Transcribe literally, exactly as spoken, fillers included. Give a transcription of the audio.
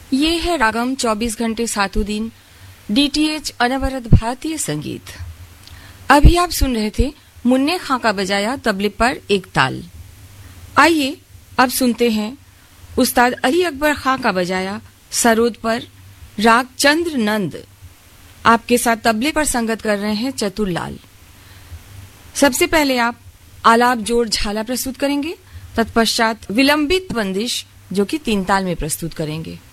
ये है रागम चौबीस घंटे सातों दिन डीटीएच अनवरत भारतीय संगीत। अभी आप सुन रहे थे मुन्ने खां का बजाया तबले पर एक ताल। आइए अब सुनते हैं उस्ताद अली अकबर खां का बजाया सरोद पर राग चंद्र नंद। आपके साथ तबले पर संगत कर रहे हैं चतुर लाल। सबसे पहले आप आलाप जोड़ झाला प्रस्तुत करेंगे, तत्पश्चात विलंबित बंदिश जो कि तीन ताल में प्रस्तुत करेंगे।